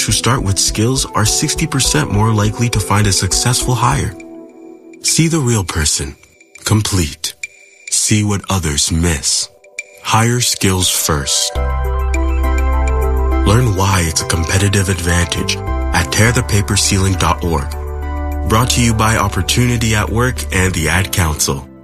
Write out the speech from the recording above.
who start with skills are 60% more likely to find a successful hire. See the real person. Complete. See what others miss. Hire skills first. Learn why it's a competitive advantage at tearthepaperceiling.org. Brought to you by Opportunity at Work and the Ad Council.